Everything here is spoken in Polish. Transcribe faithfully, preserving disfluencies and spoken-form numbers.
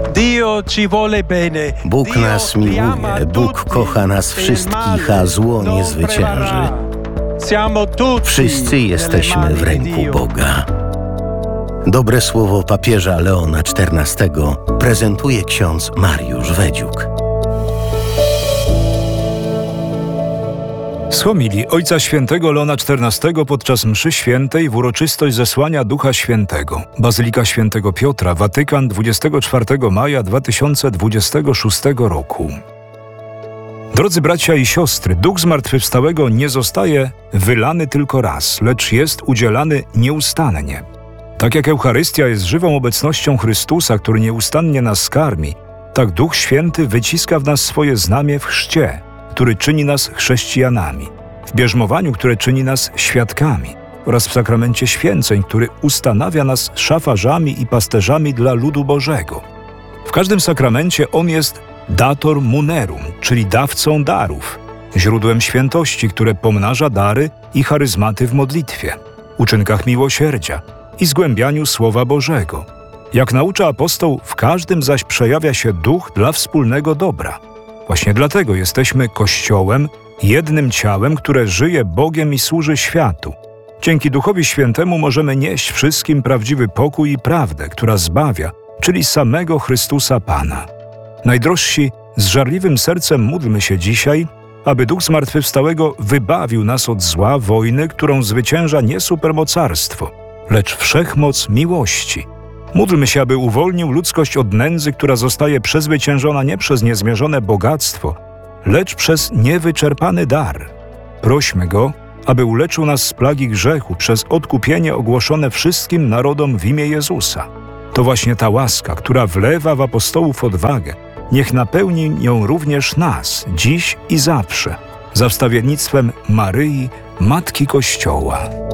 Bóg nas miłuje, Bóg kocha nas wszystkich, a zło nie zwycięży. Wszyscy jesteśmy w ręku Boga. Dobre słowo papieża Leona czternastego prezentuje ksiądz Mariusz Wedziuk. Z homilii Ojca Świętego Leona czternastego podczas mszy świętej w uroczystość zesłania Ducha Świętego. Bazylika Świętego Piotra, Watykan, dwudziestego czwartego maja dwa tysiące dwudziestego szóstego roku. Drodzy bracia i siostry, Duch Zmartwychwstałego nie zostaje wylany tylko raz, lecz jest udzielany nieustannie. Tak jak Eucharystia jest żywą obecnością Chrystusa, który nieustannie nas karmi, tak Duch Święty wyciska w nas swoje znamie w chrzcie, który czyni nas chrześcijanami, w bierzmowaniu, które czyni nas świadkami oraz w sakramencie święceń, który ustanawia nas szafarzami i pasterzami dla ludu Bożego. W każdym sakramencie On jest dator munerum, czyli dawcą darów, źródłem świętości, które pomnaża dary i charyzmaty w modlitwie, uczynkach miłosierdzia i zgłębianiu Słowa Bożego. Jak naucza apostoł, w każdym zaś przejawia się duch dla wspólnego dobra. Właśnie dlatego jesteśmy Kościołem, jednym ciałem, które żyje Bogiem i służy światu. Dzięki Duchowi Świętemu możemy nieść wszystkim prawdziwy pokój i prawdę, która zbawia, czyli samego Chrystusa Pana. Najdrożsi, z żarliwym sercem módlmy się dzisiaj, aby Duch Zmartwychwstałego wybawił nas od zła wojny, którą zwycięża nie supermocarstwo, lecz wszechmoc miłości. Módlmy się, aby uwolnił ludzkość od nędzy, która zostaje przezwyciężona nie przez niezmierzone bogactwo, lecz przez niewyczerpany dar. Prośmy Go, aby uleczył nas z plagi grzechu przez odkupienie ogłoszone wszystkim narodom w imię Jezusa. To właśnie ta łaska, która wlewa w apostołów odwagę, niech napełni nią również nas, dziś i zawsze, za wstawiennictwem Maryi, Matki Kościoła.